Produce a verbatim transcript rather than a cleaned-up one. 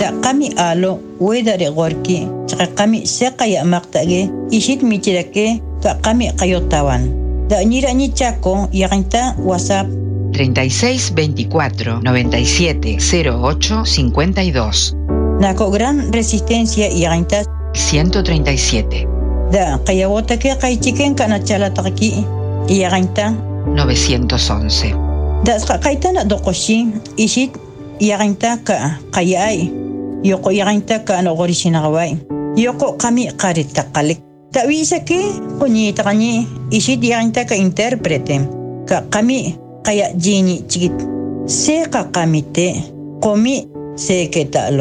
da qami alo weda regorki chaqa qami seqaya maqtage ishit michirake ka qami qayotawan da ñira ñi chaco yaqinta WhatsApp treinta y seis veinticuatro noventa y siete cero ocho cincuenta y dos. Nako gran resistencia yaqinta ciento treinta y siete. Da qayawota que qaychiken kana chalataqki yaqinta novecientos once. Da qaitana doqoshi ishit yaqinta ka qayay yoko yaqinta ka nogorishinaqway yoko qami qaritaqalik tawisa que quni taqani ishit yaqinta ka intérprete ka qami qaya jini chikit seqa qamite qomi seketalo